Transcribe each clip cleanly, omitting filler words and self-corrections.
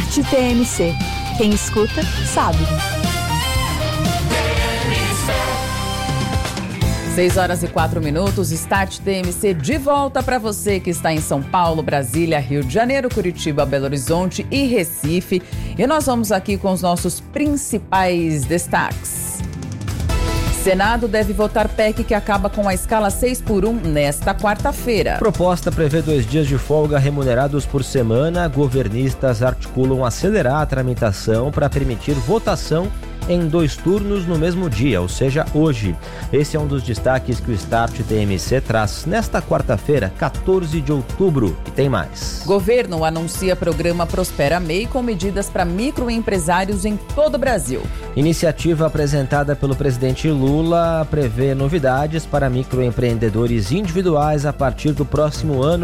TMC. Quem escuta, sabe. 6h04, Start TMC de volta para você que está em São Paulo, Brasília, Rio de Janeiro, Curitiba, Belo Horizonte e Recife. E nós vamos aqui com os nossos principais destaques. Senado deve votar PEC que acaba com a escala 6x1 nesta quarta-feira. Proposta prevê 2 dias de folga remunerados por semana. Governistas articulam acelerar a tramitação para permitir votação em 2 turnos no mesmo dia, ou seja, hoje. Esse é um dos destaques que o Start TMC traz nesta quarta-feira, 14 de outubro. E tem mais. Governo anuncia programa Prospera MEI com medidas para microempresários em todo o Brasil. Iniciativa apresentada pelo presidente Lula prevê novidades para microempreendedores individuais a partir do próximo ano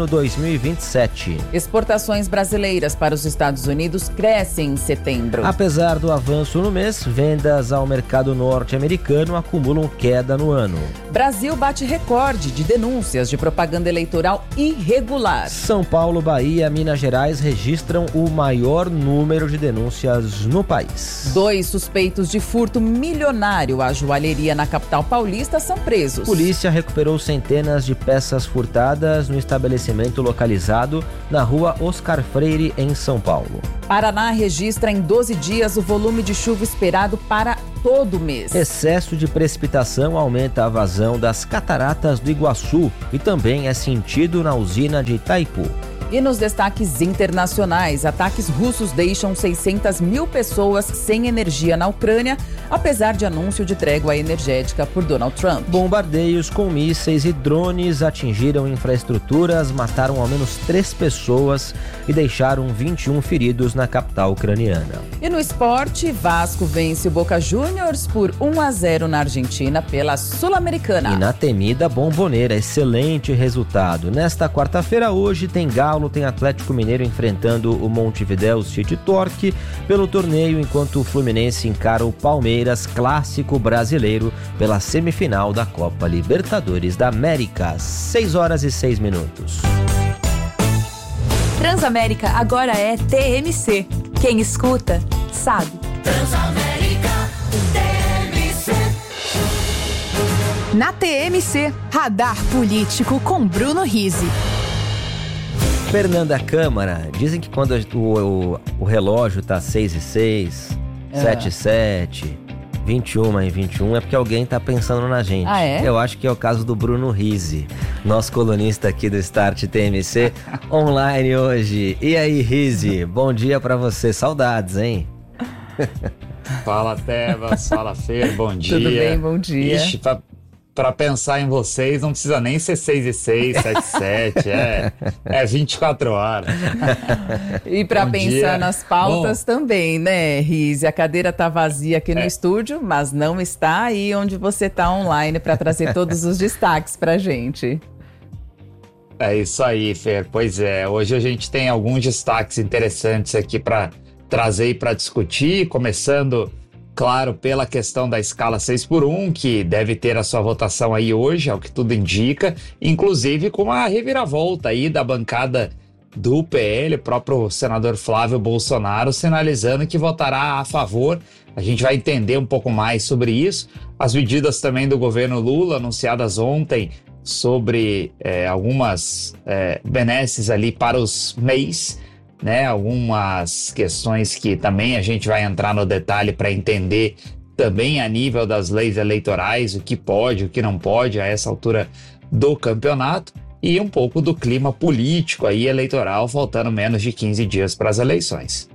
2027. Exportações brasileiras para os Estados Unidos crescem em setembro. Apesar do avanço no mês, vendas ao mercado norte-americano acumulam queda no ano. Brasil bate recorde de denúncias de propaganda eleitoral irregular. São Paulo, Bahia, Minas Gerais registram o maior número de denúncias no país. 2 suspeitos de furto milionário à joalheria na capital paulista são presos. Polícia recuperou centenas de peças furtadas no estabelecimento localizado na rua Oscar Freire, em São Paulo. Paraná registra em 12 dias o volume de chuva esperado para todo mês. Excesso de precipitação aumenta a vazão das cataratas do Iguaçu e também é sentido na usina de Itaipu. E nos destaques internacionais, ataques russos deixam 600 mil pessoas sem energia na Ucrânia, apesar de anúncio de trégua energética por Donald Trump. Bombardeios com mísseis e drones atingiram infraestruturas, mataram ao menos 3 pessoas e deixaram 21 feridos na capital ucraniana. E no esporte, Vasco vence o Boca Juniors por 1-0 na Argentina pela Sul-Americana. E na temida Bombonera, excelente resultado. Nesta quarta-feira, hoje, tem Galo, tem Atlético Mineiro enfrentando o Montevidéu City Torque pelo torneio, enquanto o Fluminense encara o Palmeiras, clássico brasileiro, pela semifinal da Copa Libertadores da América. 6h06. Transamérica agora é TMC. Quem escuta, sabe. Transamérica TMC. Na TMC, Radar Político com Bruno Rizzi. Fernanda Câmara, dizem que quando o relógio tá 6h06, 7h07, 21h21, é porque alguém tá pensando na gente. Ah, é? Eu acho que é o caso do Bruno Rizzi, nosso colunista aqui do Start TMC, online hoje. E aí, Rizzi, bom dia pra você, saudades, hein? Fala, Tebas, fala, Fer, bom dia. Tudo bem, bom dia. Ixi, pra pensar em vocês, não precisa nem ser 6h06, 7h07, é 24 horas. E pra Bom pensar dia. nas pautas também, né, Rizzi? A cadeira tá vazia aqui no estúdio, mas não está aí onde você tá online para trazer todos os destaques pra gente. É isso aí, Fer. Pois é, hoje a gente tem alguns destaques interessantes aqui para trazer e para discutir, começando, claro, pela questão da escala 6x1, que deve ter a sua votação aí hoje, ao que tudo indica, inclusive com a reviravolta aí da bancada do PL, o próprio senador Flávio Bolsonaro sinalizando que votará a favor. A gente vai entender um pouco mais sobre isso. As medidas também do governo Lula, anunciadas ontem, sobre algumas benesses ali para os MEIs, né? Algumas questões que também a gente vai entrar no detalhe para entender também a nível das leis eleitorais, o que pode, o que não pode a essa altura do campeonato, e um pouco do clima político aí eleitoral, faltando menos de 15 dias para as eleições.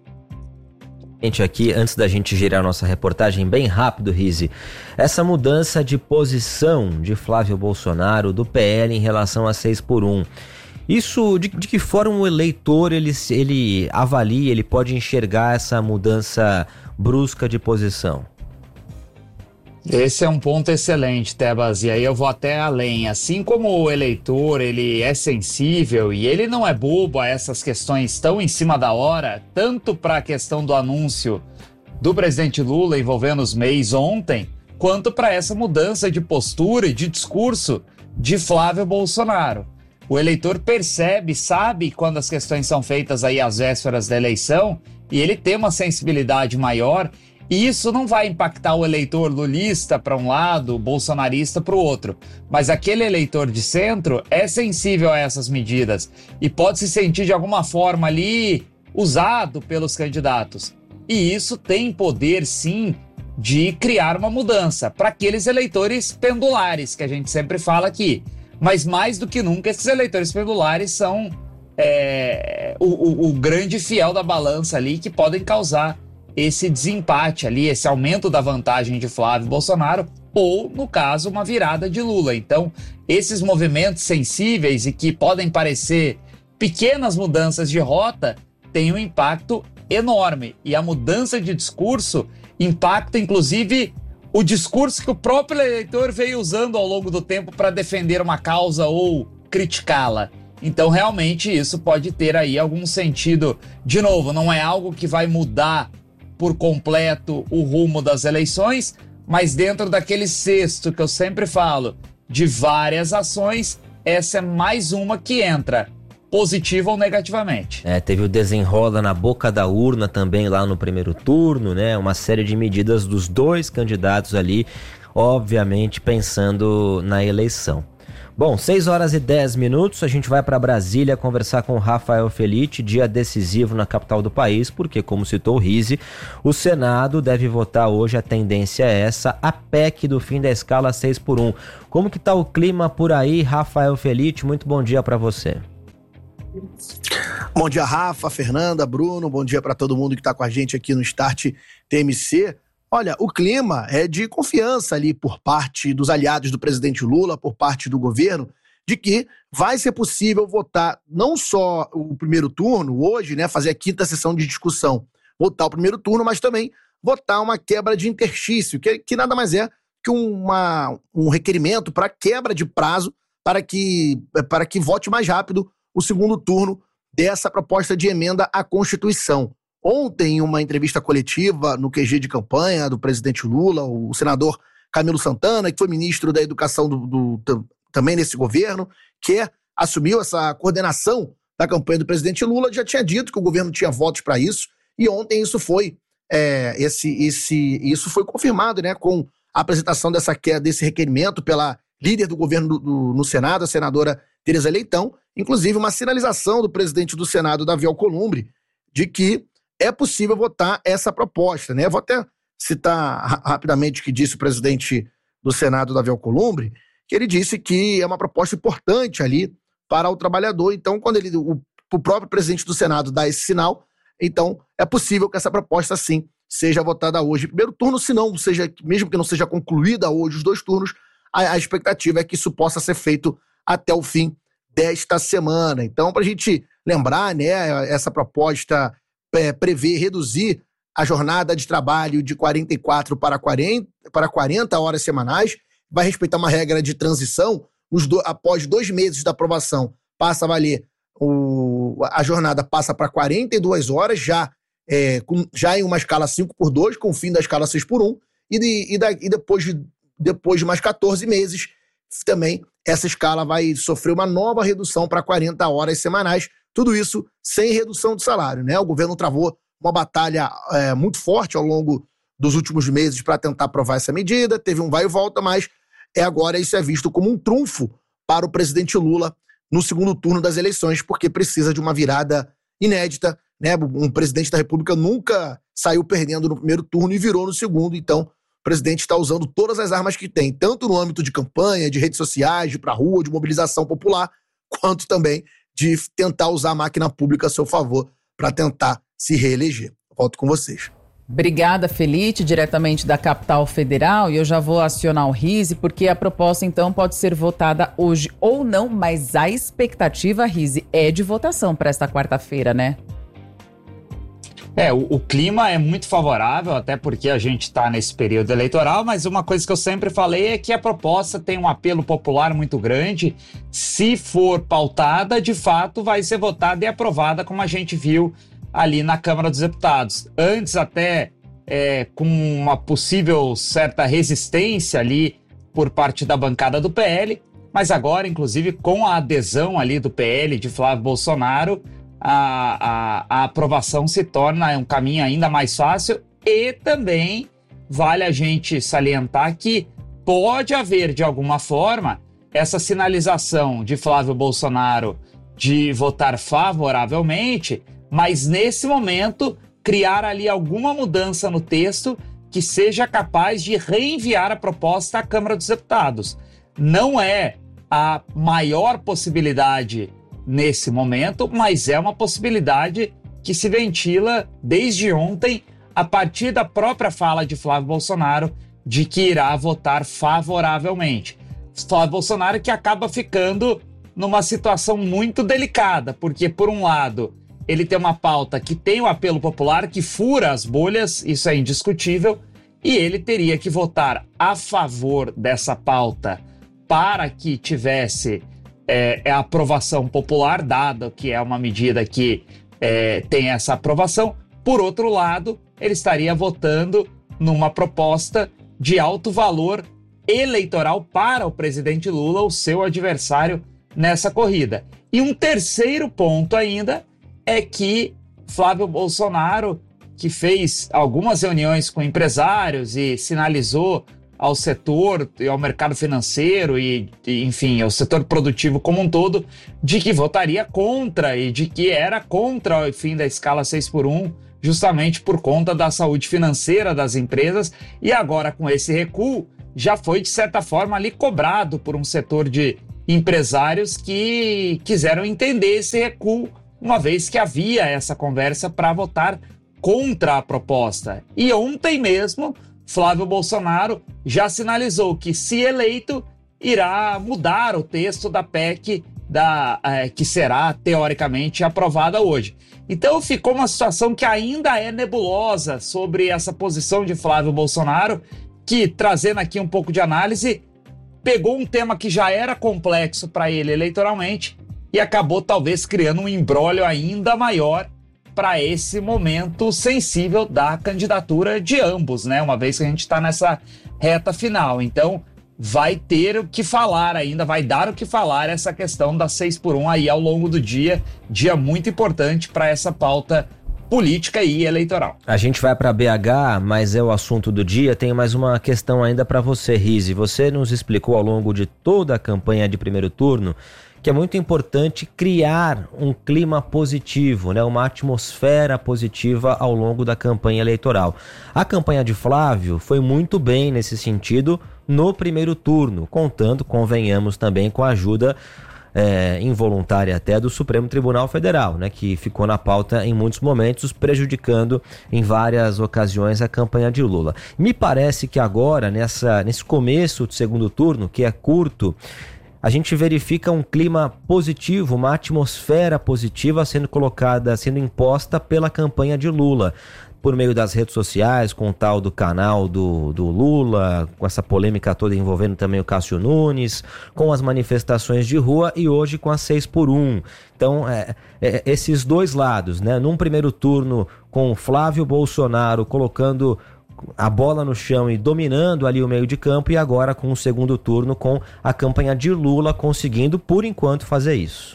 Aqui, antes da gente girar nossa reportagem bem rápido, Rizzi, essa mudança de posição de Flávio Bolsonaro, do PL, em relação a 6x1, isso, de que forma o eleitor ele avalia, ele pode enxergar essa mudança brusca de posição? Esse é um ponto excelente, Tebas, e aí eu vou até além. Assim como o eleitor, ele é sensível e ele não é bobo a essas questões tão em cima da hora, tanto para a questão do anúncio do presidente Lula envolvendo os MEIs ontem, quanto para essa mudança de postura e de discurso de Flávio Bolsonaro. O eleitor percebe, sabe, quando as questões são feitas aí às vésperas da eleição, e ele tem uma sensibilidade maior, e isso não vai impactar o eleitor lulista para um lado, bolsonarista para o outro. Mas aquele eleitor de centro é sensível a essas medidas e pode se sentir de alguma forma ali usado pelos candidatos. E isso tem poder, sim, de criar uma mudança para aqueles eleitores pendulares que a gente sempre fala aqui. Mas mais do que nunca, esses eleitores pendulares são o grande fiel da balança ali, que podem causar esse desempate ali, esse aumento da vantagem de Flávio Bolsonaro ou, no caso, uma virada de Lula. Então, esses movimentos sensíveis e que podem parecer pequenas mudanças de rota têm um impacto enorme. E a mudança de discurso impacta, inclusive, o discurso que o próprio eleitor veio usando ao longo do tempo para defender uma causa ou criticá-la. Então, realmente, isso pode ter aí algum sentido. De novo, não é algo que vai mudar por completo o rumo das eleições, mas dentro daquele cesto que eu sempre falo, de várias ações, essa é mais uma que entra, positiva ou negativamente. Teve o desenrola na boca da urna também lá no primeiro turno, né? Uma série de medidas dos dois candidatos ali, obviamente pensando na eleição. Bom, 6h10, a gente vai para Brasília conversar com Rafael Felitti, dia decisivo na capital do país, porque, como citou o Rizzi, o Senado deve votar hoje, a tendência é essa, a PEC do fim da escala 6x1. Como que tá o clima por aí, Rafael Felitti? Muito bom dia para você. Bom dia, Rafa, Fernanda, Bruno, bom dia para todo mundo que está com a gente aqui no Start TMC. Olha, o clima é de confiança ali por parte dos aliados do presidente Lula, por parte do governo, de que vai ser possível votar não só o primeiro turno hoje, né, fazer a quinta sessão de discussão, votar o primeiro turno, mas também votar uma quebra de interstício, que nada mais é que um requerimento para quebra de prazo para que vote mais rápido o segundo turno dessa proposta de emenda à Constituição. Ontem, em uma entrevista coletiva no QG de campanha do presidente Lula, o senador Camilo Santana, que foi ministro da Educação também nesse governo, que assumiu essa coordenação da campanha do presidente Lula, já tinha dito que o governo tinha votos para isso, e ontem isso foi foi confirmado, né, com a apresentação desse requerimento pela líder do governo no Senado, a senadora Tereza Leitão, inclusive uma sinalização do presidente do Senado, Davi Alcolumbre, de que é possível votar essa proposta, né? Vou até citar rapidamente o que disse o presidente do Senado, Davi Alcolumbre, que ele disse que é uma proposta importante ali para o trabalhador. Então, quando o próprio presidente do Senado dá esse sinal, então é possível que essa proposta, sim, seja votada hoje. Primeiro turno, se não seja, mesmo que não seja concluída hoje os dois turnos, a expectativa é que isso possa ser feito até o fim desta semana. Então, para a gente lembrar, né, essa proposta prevê reduzir a jornada de trabalho de 44 para 40 horas semanais, vai respeitar uma regra de transição, após 2 meses da aprovação, passa a valer, a jornada passa para 42 horas, já em uma escala 5x2, com o fim da escala 6x1, e depois de mais 14 meses, também essa escala vai sofrer uma nova redução para 40 horas semanais, tudo isso sem redução de salário, né? O governo travou uma batalha muito forte ao longo dos últimos meses para tentar aprovar essa medida, teve um vai e volta, mas agora isso é visto como um trunfo para o presidente Lula no segundo turno das eleições, porque precisa de uma virada inédita, né? Um presidente da República nunca saiu perdendo no primeiro turno e virou no segundo, então o presidente está usando todas as armas que tem, tanto no âmbito de campanha, de redes sociais, de ir para a rua, de mobilização popular, quanto também de tentar usar a máquina pública a seu favor para tentar se reeleger. Volto com vocês. Obrigada, Felitti, diretamente da capital federal. E eu já vou acionar o Rizzi, porque a proposta, então, pode ser votada hoje ou não, mas a expectativa, Rizzi, é de votação para esta quarta-feira, né? O clima é muito favorável, até porque a gente está nesse período eleitoral, mas uma coisa que eu sempre falei é que a proposta tem um apelo popular muito grande. Se for pautada, de fato, vai ser votada e aprovada, como a gente viu ali na Câmara dos Deputados. Antes até com uma possível certa resistência ali por parte da bancada do PL, mas agora, inclusive, com a adesão ali do PL de Flávio Bolsonaro, a aprovação se torna um caminho ainda mais fácil. E também vale a gente salientar que pode haver, de alguma forma, essa sinalização de Flávio Bolsonaro de votar favoravelmente, mas nesse momento criar ali alguma mudança no texto que seja capaz de reenviar a proposta à Câmara dos Deputados. Não é a maior possibilidade nesse momento, mas é uma possibilidade que se ventila desde ontem, a partir da própria fala de Flávio Bolsonaro, de que irá votar favoravelmente. Flávio Bolsonaro que acaba ficando numa situação muito delicada, porque, por um lado, ele tem uma pauta que tem o apelo popular, que fura as bolhas, isso é indiscutível, e ele teria que votar a favor dessa pauta para que tivesse a aprovação popular, dado que é uma medida que tem essa aprovação. Por outro lado, ele estaria votando numa proposta de alto valor eleitoral para o presidente Lula, o seu adversário nessa corrida. E um terceiro ponto ainda é que Flávio Bolsonaro, que fez algumas reuniões com empresários e sinalizou ao setor e ao mercado financeiro e, enfim, ao setor produtivo como um todo, de que votaria contra e de que era contra o fim da escala 6x1, justamente por conta da saúde financeira das empresas. E agora, com esse recuo, já foi, de certa forma, ali cobrado por um setor de empresários que quiseram entender esse recuo, uma vez que havia essa conversa para votar contra a proposta. E ontem mesmo, Flávio Bolsonaro já sinalizou que, se eleito, irá mudar o texto da PEC que será, teoricamente, aprovada hoje. Então ficou uma situação que ainda é nebulosa sobre essa posição de Flávio Bolsonaro, que, trazendo aqui um pouco de análise, pegou um tema que já era complexo para ele eleitoralmente e acabou talvez criando um imbróglio ainda maior para esse momento sensível da candidatura de ambos, né? Uma vez que a gente está nessa reta final. Então, vai ter o que falar ainda, vai dar o que falar essa questão da 6x1 aí ao longo do dia muito importante para essa pauta política e eleitoral. A gente vai para BH, mas é o assunto do dia. Tem mais uma questão ainda para você, Rizzi. Você nos explicou ao longo de toda a campanha de primeiro turno que é muito importante criar um clima positivo, né? Uma atmosfera positiva ao longo da campanha eleitoral. A campanha de Flávio foi muito bem nesse sentido no primeiro turno, contando, convenhamos, também com a ajuda involuntária até do Supremo Tribunal Federal, né, que ficou na pauta em muitos momentos, prejudicando em várias ocasiões a campanha de Lula. Me parece que agora, nesse começo do segundo turno, que é curto, a gente verifica um clima positivo, uma atmosfera positiva sendo colocada, sendo imposta pela campanha de Lula, por meio das redes sociais, com o tal do canal do Lula, com essa polêmica toda envolvendo também o Cássio Nunes, com as manifestações de rua e hoje com a 6x1. Então, esses dois lados, né? Num primeiro turno com Flávio Bolsonaro colocando a bola no chão e dominando ali o meio de campo, e agora com o segundo turno com a campanha de Lula conseguindo, por enquanto, fazer isso.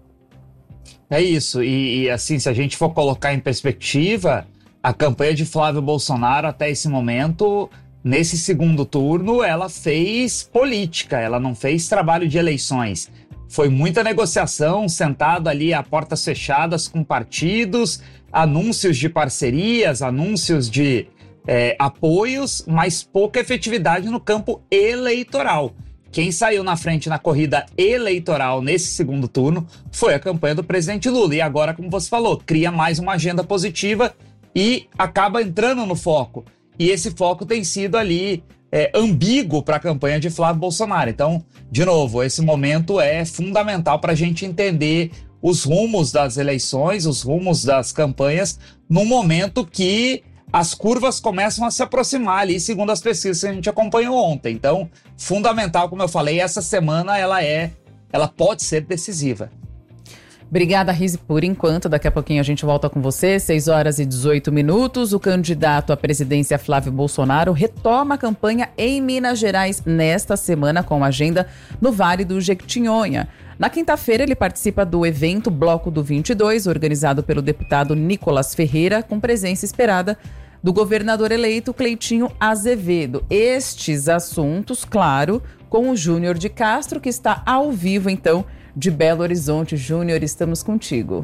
É isso, e assim, se a gente for colocar em perspectiva, a campanha de Flávio Bolsonaro até esse momento, nesse segundo turno, ela fez política, ela não fez trabalho de eleições. Foi muita negociação, sentado ali a portas fechadas com partidos, anúncios de parcerias, anúncios de apoios, mas pouca efetividade no campo eleitoral. Quem saiu na frente na corrida eleitoral nesse segundo turno foi a campanha do presidente Lula. E agora, como você falou, cria mais uma agenda positiva e acaba entrando no foco. E esse foco tem sido ali ambíguo para a campanha de Flávio Bolsonaro. Então, de novo, esse momento é fundamental para a gente entender os rumos das eleições, os rumos das campanhas, num momento que as curvas começam a se aproximar ali, segundo as pesquisas que a gente acompanhou ontem. Então, fundamental, como eu falei, essa semana ela pode ser decisiva. Obrigada, Rise, por enquanto. Daqui a pouquinho a gente volta com você, 6h18. O candidato à presidência Flávio Bolsonaro retoma a campanha em Minas Gerais nesta semana com agenda no Vale do Jequitinhonha. Na quinta-feira, ele participa do evento Bloco do 22, organizado pelo deputado Nicolas Ferreira, com presença esperada do governador eleito Cleitinho Azevedo. Estes assuntos, claro, com o Júnior de Castro, que está ao vivo, então, de Belo Horizonte. Júnior, estamos contigo.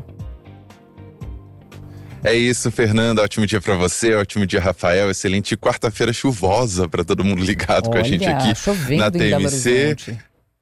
É isso, Fernanda. Ótimo dia para você, ótimo dia, Rafael. Excelente quarta-feira chuvosa para todo mundo ligado com a gente aqui na TMC.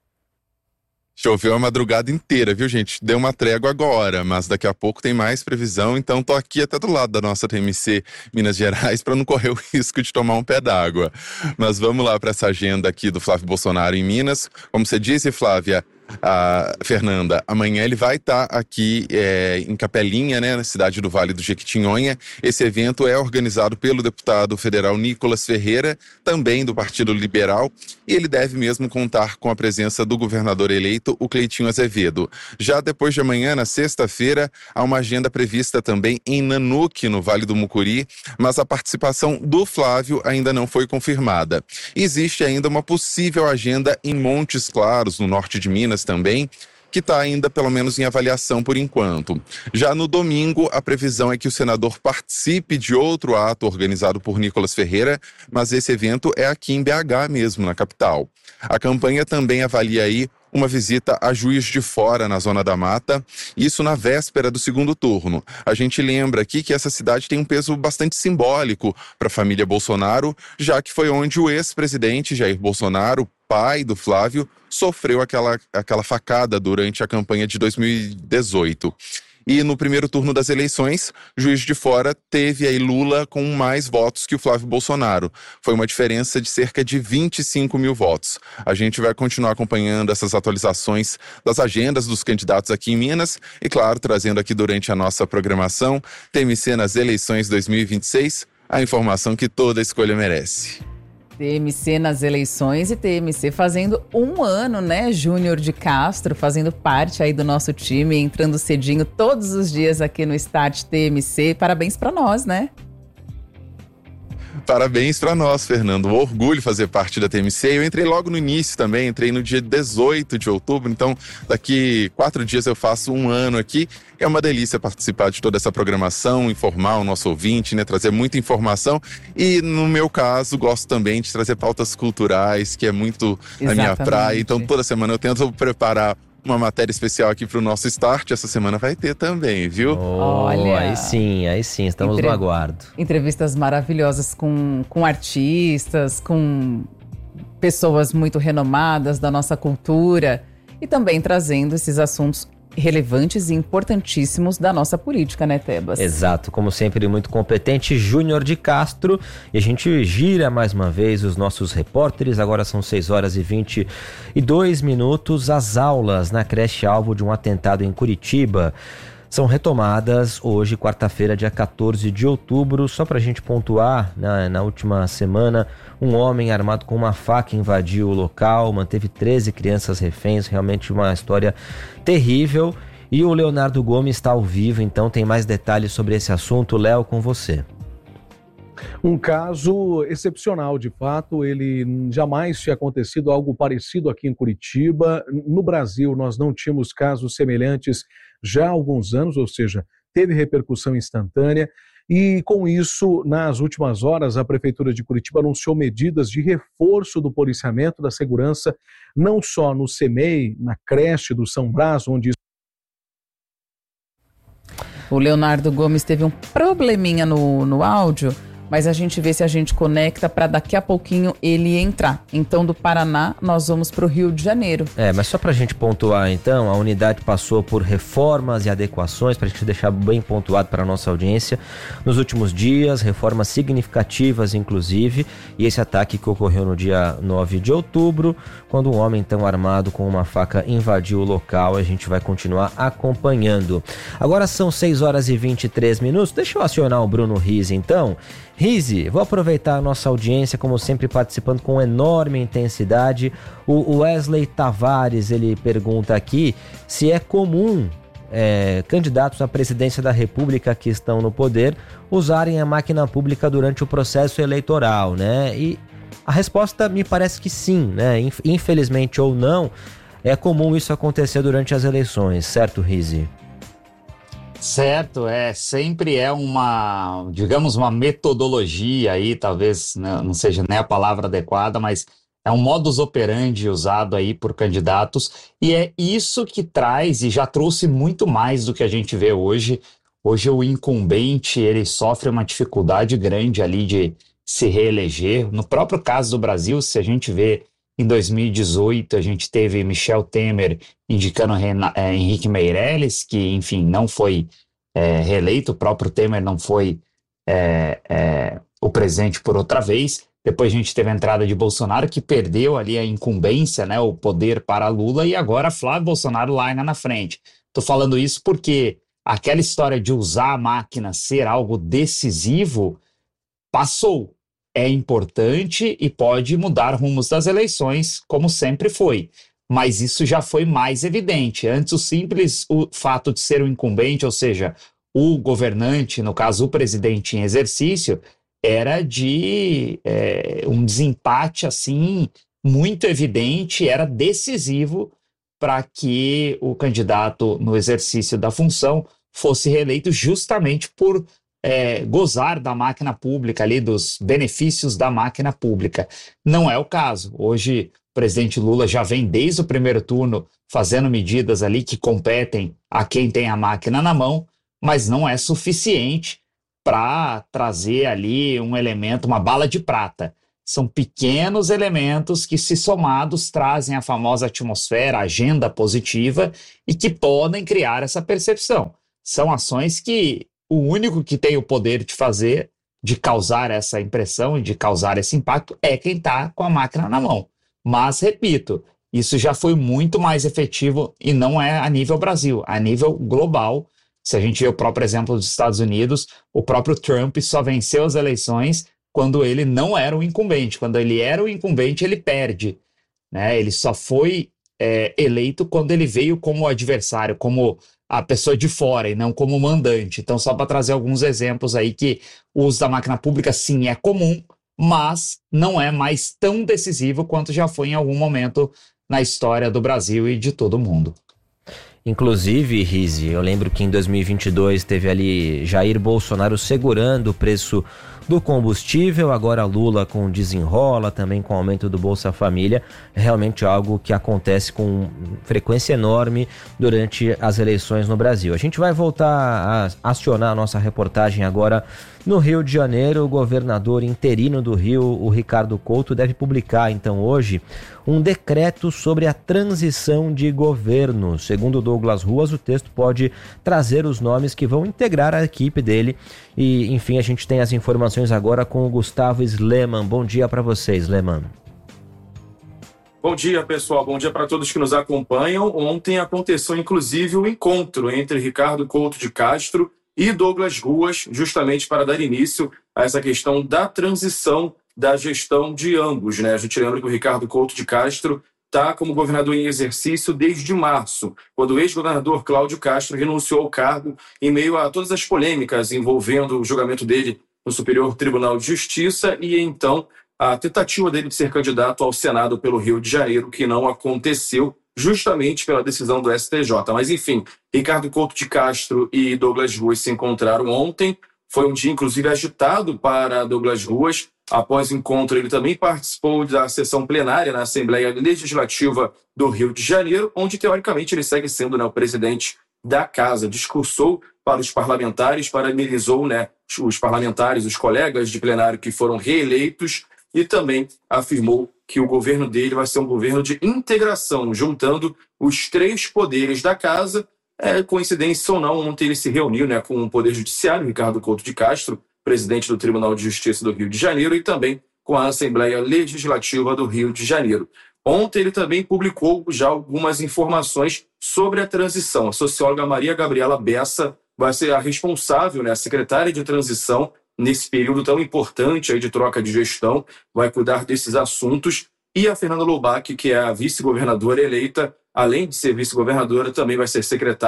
Choveu a madrugada inteira, viu, gente? Deu uma trégua agora, mas daqui a pouco tem mais previsão, então tô aqui até do lado da nossa TMC Minas Gerais para não correr o risco de tomar um pé d'água. Mas vamos lá para essa agenda aqui do Flávio Bolsonaro em Minas. Como você disse, Flávia, Fernanda, amanhã ele vai estar aqui em Capelinha, né, na cidade do Vale do Jequitinhonha. Esse evento é organizado pelo deputado federal Nicolas Ferreira, também do Partido Liberal, e ele deve mesmo contar com a presença do governador eleito, o Cleitinho Azevedo. Já depois de amanhã, na sexta-feira, há uma agenda prevista também em Nanuque, no Vale do Mucuri, mas a participação do Flávio ainda não foi confirmada. Existe ainda uma possível agenda em Montes Claros, no norte de Minas também, que está ainda pelo menos em avaliação por enquanto. Já no domingo, a previsão é que o senador participe de outro ato organizado por Nicolas Ferreira, mas esse evento é aqui em BH mesmo, na capital. A campanha também avalia aí uma visita a Juiz de Fora, na Zona da Mata, isso na véspera do segundo turno. A gente lembra aqui que essa cidade tem um peso bastante simbólico para a família Bolsonaro, já que foi onde o ex-presidente Jair Bolsonaro, pai do Flávio, sofreu aquela facada durante a campanha de 2018. E no primeiro turno das eleições, Juiz de Fora teve aí Lula com mais votos que o Flávio Bolsonaro. Foi uma diferença de cerca de 25 mil votos. A gente vai continuar acompanhando essas atualizações das agendas dos candidatos aqui em Minas e, claro, trazendo aqui durante a nossa programação TMC nas eleições 2026, a informação que toda escolha merece. TMC nas eleições e TMC fazendo um ano, né? Júnior de Castro fazendo parte aí do nosso time, entrando cedinho todos os dias aqui no Start TMC. Parabéns para nós, né? Parabéns para nós, Fernando. Um orgulho fazer parte da TMC. Eu entrei logo no início também, entrei no dia 18 de outubro, então daqui 4 dias eu faço um ano aqui. É uma delícia participar de toda essa programação, informar o nosso ouvinte, né, trazer muita informação. E no meu caso, gosto também de trazer pautas culturais, que é muito a minha praia. Então toda semana eu tento preparar uma matéria especial aqui para o nosso Start. Essa semana vai ter também, viu? Olha, aí sim, estamos no aguardo. Entrevistas maravilhosas com artistas, com pessoas muito renomadas da nossa cultura e também trazendo esses assuntos relevantes e importantíssimos da nossa política, né, Tebas? Exato, como sempre, muito competente, Júnior de Castro. E a gente gira mais uma vez os nossos repórteres. Agora são 6h22. As aulas na creche alvo de um atentado em Curitiba são retomadas hoje, quarta-feira, dia 14 de outubro. Só para a gente pontuar, na última semana, um homem armado com uma faca invadiu o local, manteve 13 crianças reféns, realmente uma história terrível. E o Leonardo Gomes está ao vivo, então tem mais detalhes sobre esse assunto. Léo, com você. Um caso excepcional, de fato, ele jamais tinha acontecido algo parecido aqui em Curitiba. No Brasil, nós não tínhamos casos semelhantes já há alguns anos, ou seja, teve repercussão instantânea. E com isso, nas últimas horas, a Prefeitura de Curitiba anunciou medidas de reforço do policiamento da segurança, não só no CEMEI, na creche do São Brás, onde o Leonardo Gomes teve um probleminha no áudio, mas a gente vê se a gente conecta para daqui a pouquinho ele entrar. Então, do Paraná, nós vamos para o Rio de Janeiro. Mas só para a gente pontuar, então, a unidade passou por reformas e adequações, para a gente deixar bem pontuado para a nossa audiência. Nos últimos dias, reformas significativas, inclusive, e esse ataque que ocorreu no dia 9 de outubro, quando um homem tão armado com uma faca invadiu o local. A gente vai continuar acompanhando. Agora são 6h23. Deixa eu acionar o Bruno Rise, então. Rise, vou aproveitar a nossa audiência, como sempre, participando com enorme intensidade. O Wesley Tavares, ele pergunta aqui se é comum candidatos à presidência da República que estão no poder usarem a máquina pública durante o processo eleitoral, né? E a resposta me parece que sim, né? Infelizmente ou não, é comum isso acontecer durante as eleições, certo, Rizzi? Certo, sempre uma, digamos, uma metodologia aí, talvez não seja nem a palavra adequada, mas é um modus operandi usado aí por candidatos, e é isso que traz e já trouxe muito mais do que a gente vê hoje. Hoje o incumbente, ele sofre uma dificuldade grande ali de se reeleger. No próprio caso do Brasil, se a gente vê em 2018, a gente teve Michel Temer indicando Henrique Meirelles, que, enfim, não foi reeleito. O próprio Temer não foi o presidente por outra vez. Depois a gente teve a entrada de Bolsonaro, que perdeu ali a incumbência, né, o poder para Lula, e agora Flávio Bolsonaro larga na frente. Estou falando isso porque aquela história de usar a máquina ser algo decisivo passou. É importante e pode mudar rumos das eleições, como sempre foi. Mas isso já foi mais evidente. Antes, o fato de ser um incumbente, ou seja, o governante, no caso o presidente em exercício, era de um desempate assim muito evidente, era decisivo para que o candidato no exercício da função fosse reeleito justamente por gozar da máquina pública ali, dos benefícios da máquina pública. Não é o caso. Hoje, o presidente Lula já vem desde o primeiro turno fazendo medidas ali que competem a quem tem a máquina na mão, mas não é suficiente para trazer ali um elemento, uma bala de prata. São pequenos elementos que, se somados, trazem a famosa atmosfera, agenda positiva, e que podem criar essa percepção. São ações que o único que tem o poder de fazer, de causar essa impressão e de causar esse impacto, é quem está com a máquina na mão. Mas, repito, isso já foi muito mais efetivo e não é a nível Brasil, a nível global. Se a gente vê o próprio exemplo dos Estados Unidos, o próprio Trump só venceu as eleições quando ele não era o incumbente. Quando ele era o incumbente, ele perde, né? Ele só foi eleito quando ele veio como adversário, como a pessoa de fora e não como mandante. Então, só para trazer alguns exemplos aí, que o uso da máquina pública sim é comum, mas não é mais tão decisivo quanto já foi em algum momento na história do Brasil e de todo o mundo. Inclusive, Rizzi, eu lembro que em 2022 teve ali Jair Bolsonaro segurando o preço do combustível, agora Lula com desenrola, também com o aumento do Bolsa Família. É realmente algo que acontece com frequência enorme durante as eleições no Brasil. A gente vai voltar a acionar a nossa reportagem agora no Rio de Janeiro. O governador interino do Rio, o Ricardo Couto, deve publicar então hoje um decreto sobre a transição de governo. Segundo Douglas Ruas, o texto pode trazer os nomes que vão integrar a equipe dele. E, enfim, a gente tem as informações agora com o Gustavo Sleman. Bom dia para você, Sleman. Bom dia, pessoal. Bom dia para todos que nos acompanham. Ontem aconteceu, inclusive, o encontro entre Ricardo Couto de Castro e Douglas Ruas, justamente para dar início a essa questão da transição da gestão de ambos, né? A gente lembra que o Ricardo Couto de Castro está como governador em exercício desde março, quando o ex-governador Cláudio Castro renunciou ao cargo em meio a todas as polêmicas envolvendo o julgamento dele no Superior Tribunal de Justiça e, então, a tentativa dele de ser candidato ao Senado pelo Rio de Janeiro, que não aconteceu justamente pela decisão do STJ. Mas, enfim, Ricardo Couto de Castro e Douglas Ruas se encontraram ontem. Foi um dia, inclusive, agitado para Douglas Ruas. Após o encontro, ele também participou da sessão plenária na Assembleia Legislativa do Rio de Janeiro, onde, teoricamente, ele segue sendo, né, o presidente da casa. Discursou para os parlamentares, parabenizou, né, os parlamentares, os colegas de plenário que foram reeleitos, e também afirmou que o governo dele vai ser um governo de integração, juntando os três poderes da casa. Coincidência ou não, ontem ele se reuniu, né, com o Poder Judiciário, Ricardo Couto de Castro, presidente do Tribunal de Justiça do Rio de Janeiro, e também com a Assembleia Legislativa do Rio de Janeiro. Ontem ele também publicou já algumas informações sobre a transição. A socióloga Maria Gabriela Bessa vai ser a responsável, né, a secretária de transição, nesse período tão importante aí de troca de gestão, vai cuidar desses assuntos. E a Fernanda Loubach, que é a vice-governadora eleita, além de ser vice-governadora, também vai ser secretária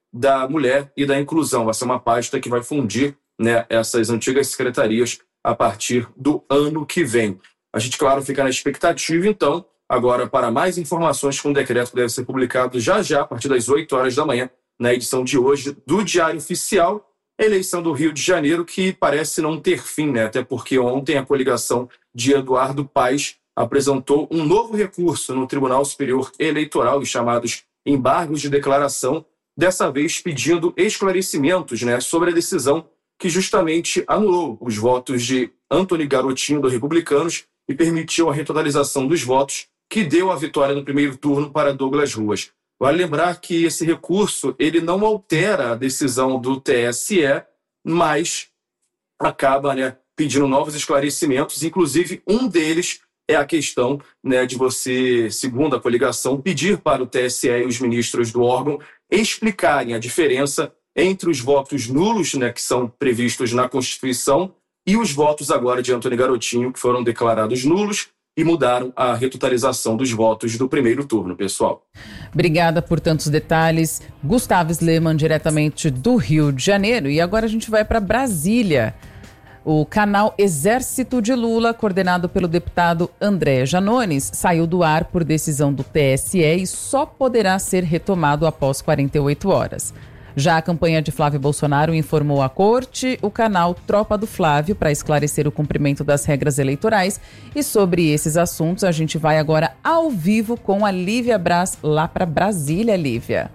da Mulher e da Inclusão. Vai ser uma pasta que vai fundir, né, essas antigas secretarias a partir do ano que vem. A gente, claro, fica na expectativa, então, agora para mais informações com o decreto que deve ser publicado já a partir das 8 horas da manhã, na edição de hoje do Diário Oficial, a eleição do Rio de Janeiro, que parece não ter fim, né? Até porque ontem a coligação de Eduardo Paes apresentou um novo recurso no Tribunal Superior Eleitoral, os chamados embargos de declaração, dessa vez pedindo esclarecimentos, né, sobre a decisão que justamente anulou os votos de Antony Garotinho, do Republicanos, e permitiu a retotalização dos votos, que deu a vitória no primeiro turno para Douglas Ruas. Vale lembrar que esse recurso ele não altera a decisão do TSE, mas acaba, né, pedindo novos esclarecimentos. Inclusive, um deles é a questão, né, de você, segundo a coligação, pedir para o TSE e os ministros do órgão explicarem a diferença entre os votos nulos, né, que são previstos na Constituição, e os votos agora de Antony Garotinho, que foram declarados nulos e mudaram a retotalização dos votos do primeiro turno, pessoal. Obrigada por tantos detalhes. Gustavo Sleman, diretamente do Rio de Janeiro. E agora a gente vai para Brasília. O canal Exército de Lula, coordenado pelo deputado André Janones, saiu do ar por decisão do TSE e só poderá ser retomado após 48 horas. Já a campanha de Flávio Bolsonaro informou à corte o canal Tropa do Flávio para esclarecer o cumprimento das regras eleitorais. E sobre esses assuntos, a gente vai agora ao vivo com a Lívia Braz, lá para Brasília, Lívia.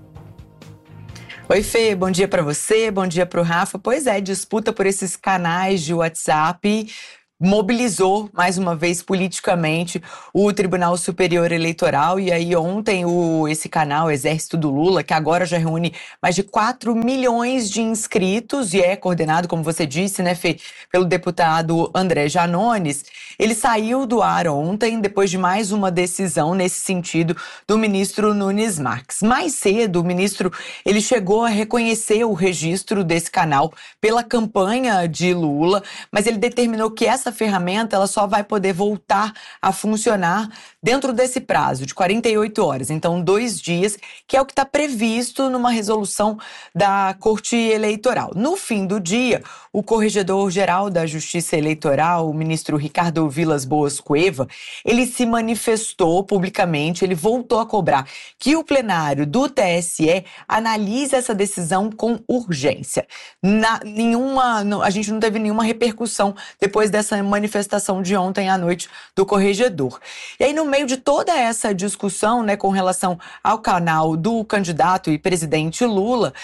Oi, Fê, bom dia para você, bom dia para o Rafa. Pois é, disputa por esses canais de WhatsApp mobilizou, mais uma vez, politicamente, o Tribunal Superior Eleitoral. E aí ontem esse canal Exército do Lula, que agora já reúne mais de 4 milhões de inscritos e é coordenado, como você disse, né, Fê, pelo deputado André Janones, ele saiu do ar ontem, depois de mais uma decisão nesse sentido do ministro Nunes Marques. Mais cedo, o ministro ele chegou a reconhecer o registro desse canal pela campanha de Lula, mas ele determinou que essa ferramenta ela só vai poder voltar a funcionar dentro desse prazo de 48 horas, então 2 dias, que é o que está previsto numa resolução da Corte Eleitoral. No fim do dia, o Corregedor-Geral da Justiça Eleitoral, o ministro Ricardo Vilas Boas Cueva, ele se manifestou publicamente, ele voltou a cobrar que o plenário do TSE analise essa decisão com urgência. A gente não teve nenhuma repercussão depois dessa manifestação de ontem à noite do Corregedor. E aí, no meio de toda essa discussão, né, com relação ao canal do candidato e presidente Lula,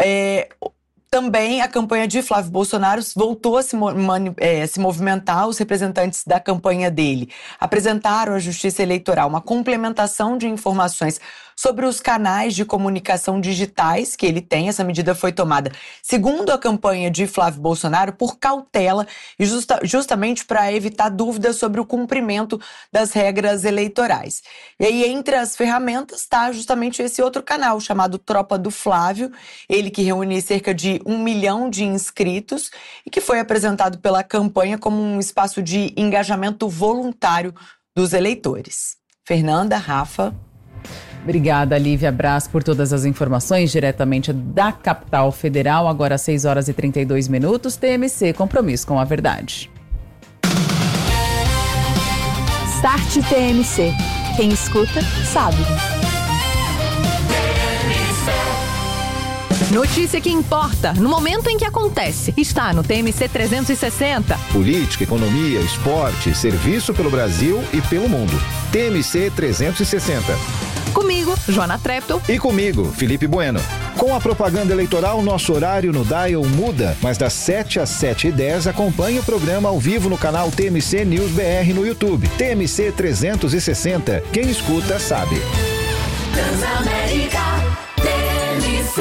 também a campanha de Flávio Bolsonaro voltou a se movimentar. Os representantes da campanha dele apresentaram à Justiça Eleitoral uma complementação de informações sobre os canais de comunicação digitais que ele tem. Essa medida foi tomada, segundo a campanha de Flávio Bolsonaro, por cautela e justamente para evitar dúvidas sobre o cumprimento das regras eleitorais. E aí, entre as ferramentas, está justamente esse outro canal, chamado Tropa do Flávio, ele que reúne cerca de 1 milhão de inscritos e que foi apresentado pela campanha como um espaço de engajamento voluntário dos eleitores. Fernanda, Rafa. Obrigada, Lívia Braz, por todas as informações diretamente da capital federal. Agora 6 horas e 32 minutos. TMC, compromisso com a verdade. Start TMC. Quem escuta, sabe. Notícia que importa, no momento em que acontece, está no TMC 360. Política, economia, esporte, serviço pelo Brasil e pelo mundo. TMC 360. Comigo, Joana Treptow. E comigo, Felipe Bueno. Com a propaganda eleitoral, nosso horário no Dial muda, mas das 7 às 7h10 acompanhe o programa ao vivo no canal TMC News BR no YouTube. TMC 360. Quem escuta, sabe. Transamérica, TMC.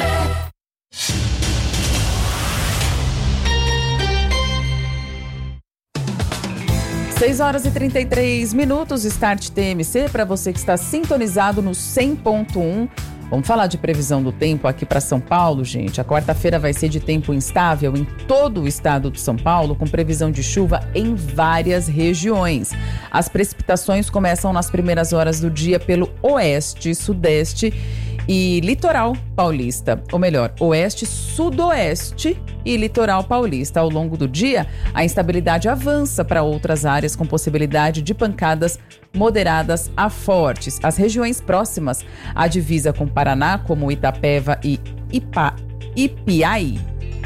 6 horas e 33 minutos, Start TMC, para você que está sintonizado no 100.1. Vamos falar de previsão do tempo aqui para São Paulo, gente. A quarta-feira vai ser de tempo instável em todo o estado de São Paulo, com previsão de chuva em várias regiões. As precipitações começam nas primeiras horas do dia pelo oeste e sudeste e litoral paulista, ou melhor, oeste, sudoeste e litoral paulista. Ao longo do dia, a instabilidade avança para outras áreas com possibilidade de pancadas moderadas a fortes. As regiões próximas à divisa com Paraná, como Itapeva e Ipiaí,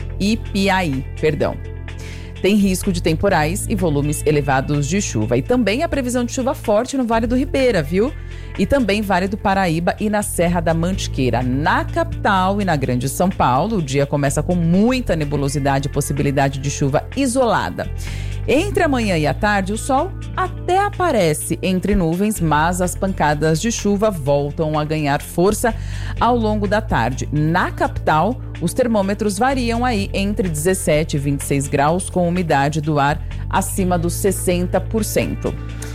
tem risco de temporais e volumes elevados de chuva. E também a previsão de chuva forte no Vale do Ribeira, viu? E também Vale do Paraíba e na Serra da Mantiqueira. Na capital e na Grande São Paulo, o dia começa com muita nebulosidade e possibilidade de chuva isolada. Entre a manhã e a tarde, o sol até aparece entre nuvens, mas as pancadas de chuva voltam a ganhar força ao longo da tarde. Na capital, os termômetros variam aí entre 17 e 26 graus, com umidade do ar acima dos 60%.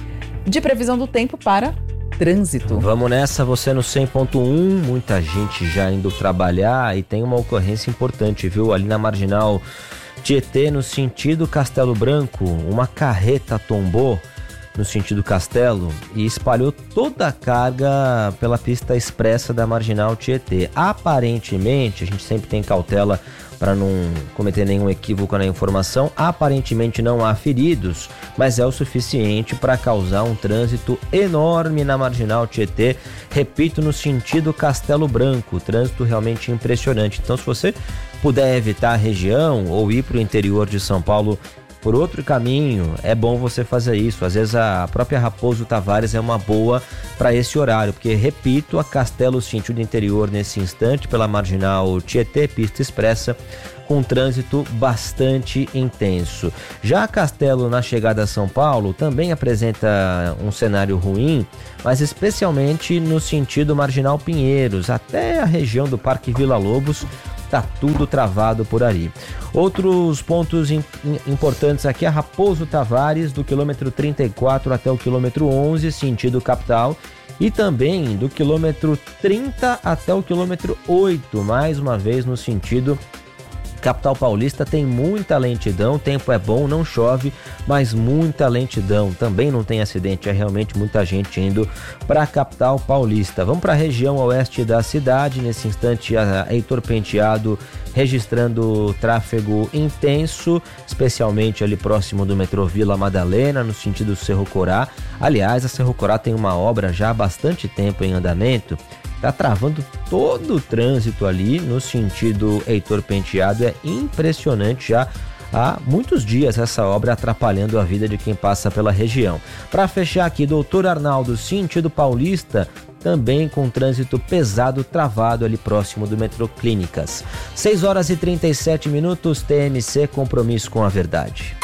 De previsão do tempo para trânsito. Vamos nessa, você no 100.1, muita gente já indo trabalhar e tem uma ocorrência importante, viu? Ali na Marginal Tietê, no sentido Castelo Branco, uma carreta tombou no sentido Castelo e espalhou toda a carga pela pista expressa da Marginal Tietê. Aparentemente, a gente sempre tem cautela para não cometer nenhum equívoco na informação, aparentemente não há feridos, mas é o suficiente para causar um trânsito enorme na Marginal Tietê, repito, no sentido Castelo Branco, trânsito realmente impressionante. Então, se você puder evitar a região ou ir para o interior de São Paulo por outro caminho, é bom você fazer isso. Às vezes a própria Raposo Tavares é uma boa para esse horário, porque, repito, a Castelo sentido interior nesse instante pela Marginal Tietê, pista expressa, com trânsito bastante intenso. Já a Castelo na chegada a São Paulo também apresenta um cenário ruim, mas especialmente no sentido Marginal Pinheiros, até a região do Parque Vila Lobos, tá tudo travado por ali. Outros pontos importantes aqui, a Raposo Tavares, do quilômetro 34 até o quilômetro 11, sentido capital, e também do quilômetro 30 até o quilômetro 8, mais uma vez no sentido capital paulista. Tem muita lentidão, tempo é bom, não chove, mas muita lentidão. Também não tem acidente, é realmente muita gente indo para a capital paulista. Vamos para a região oeste da cidade, nesse instante a Heitor Penteado registrando tráfego intenso, especialmente ali próximo do metrô Vila Madalena, no sentido Cerro Corá. Aliás, a Cerro Corá tem uma obra já há bastante tempo em andamento, tá travando todo o trânsito ali no sentido Heitor Penteado. É impressionante, já há muitos dias essa obra atrapalhando a vida de quem passa pela região. Para fechar aqui, Doutor Arnaldo, sentido Paulista, também com trânsito pesado travado ali próximo do metrô Clínicas. 6 horas e 37 minutos, TMC, compromisso com a verdade.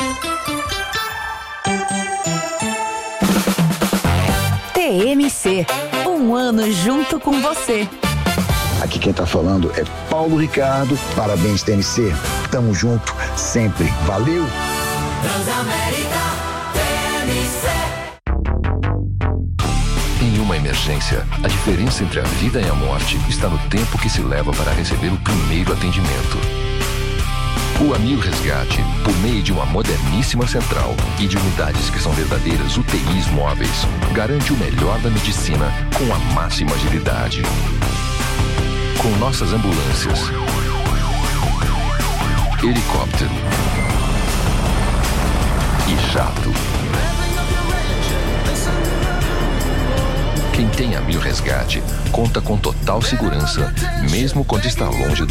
TMC, um ano junto com você. Aqui quem tá falando é Paulo Ricardo. Parabéns, TMC. Tamo junto sempre. Valeu! Transamérica, TMC. Em uma emergência, a diferença entre a vida e a morte está no tempo que se leva para receber o primeiro atendimento. O Amil Resgate, por meio de uma moderníssima central e de unidades que são verdadeiras UTIs móveis, garante o melhor da medicina com a máxima agilidade. Com nossas ambulâncias, helicóptero e jato. Quem tem Amil Resgate conta com total segurança, mesmo quando está longe do